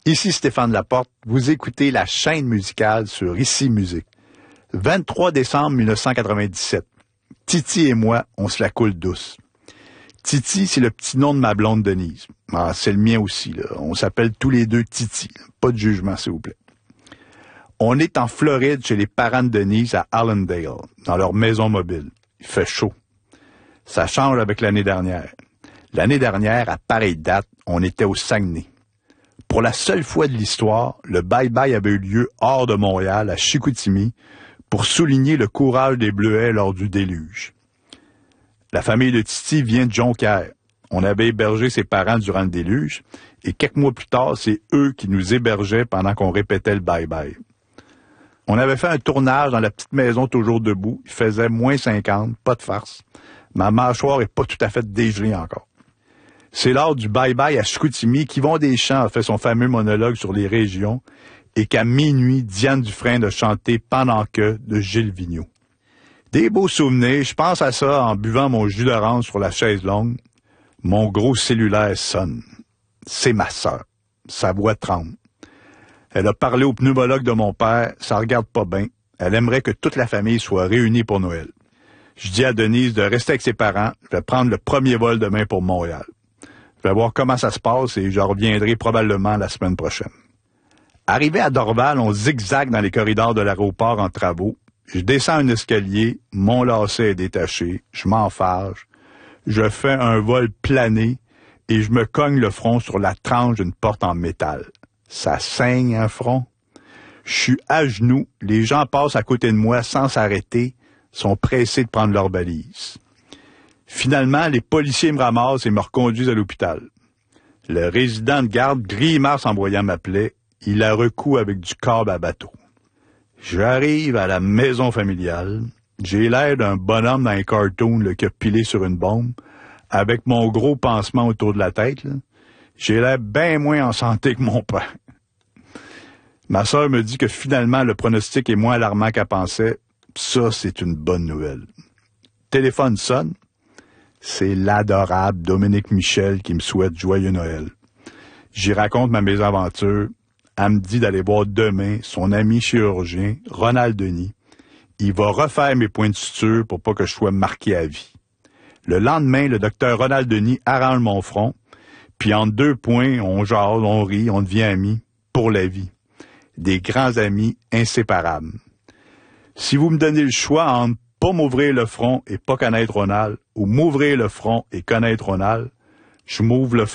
Ici Stéphane Laporte, vous écoutez la chaîne musicale sur Ici Musique. 23 décembre 1997. Titi et moi, on se la coule douce. Titi, c'est le petit nom de ma blonde Denise. Ah, c'est le mien aussi, là. On s'appelle tous les deux Titi. Pas de jugement, s'il vous plaît. On est en Floride chez les parents de Denise à Allendale, dans leur maison mobile. Il fait chaud. Ça change avec l'année dernière. L'année dernière, à pareille date, on était au Saguenay. Pour la seule fois de l'histoire, le bye-bye avait eu lieu hors de Montréal, à Chicoutimi, pour souligner le courage des Bleuets lors du déluge. La famille de Titi vient de Jonquière. On avait hébergé ses parents durant le déluge, et quelques mois plus tard, c'est eux qui nous hébergeaient pendant qu'on répétait le bye-bye. On avait fait un tournage dans la petite maison toujours debout. Il faisait moins 50, pas de farce. Ma mâchoire est pas tout à fait dégelée encore. C'est lors du bye-bye à Chicoutimi qu'Yvon Deschamps a fait son fameux monologue sur les régions et qu'à minuit, Diane Dufresne a chanté « Pendant que » de Gilles Vigneault. Des beaux souvenirs, je pense à ça en buvant mon jus d'orange sur la chaise longue. Mon gros cellulaire sonne. C'est ma sœur. Sa voix tremble. Elle a parlé au pneumologue de mon père, ça regarde pas bien. Elle aimerait que toute la famille soit réunie pour Noël. Je dis à Denise de rester avec ses parents. Je vais prendre le premier vol demain pour Montréal. Je vais voir comment ça se passe et je reviendrai probablement la semaine prochaine. Arrivé à Dorval, on zigzague dans les corridors de l'aéroport en travaux. Je descends un escalier, mon lacet est détaché, je m'enfarge. Je fais un vol plané et je me cogne le front sur la tranche d'une porte en métal. Ça saigne un front. Je suis à genoux, les gens passent à côté de moi sans s'arrêter, sont pressés de prendre leurs balises. Finalement, les policiers me ramassent et me reconduisent à l'hôpital. Le résident de garde grimace en voyant ma plaie, il la recoue avec du câble à bateau. J'arrive à la maison familiale, j'ai l'air d'un bonhomme dans un cartoon là, qui a pilé sur une bombe, avec mon gros pansement autour de la tête. Là. J'ai l'air bien moins en santé que mon père. Ma sœur me dit que finalement, le pronostic est moins alarmant qu'elle pensait. Ça, c'est une bonne nouvelle. Téléphone sonne. C'est l'adorable Dominique Michel qui me souhaite joyeux Noël. J'y raconte ma mésaventure. Elle me dit d'aller voir demain son ami chirurgien, Ronald Denis. Il va refaire mes points de suture pour pas que je sois marqué à vie. Le lendemain, le docteur Ronald Denis arrange mon front. Puis entre 2 points, on jase, on rit, on devient amis pour la vie. Des grands amis inséparables. Si vous me donnez le choix entre pas m'ouvrir le front et pas connaître Ronald, ou m'ouvrir le front et connaître Ronald, je m'ouvre le front.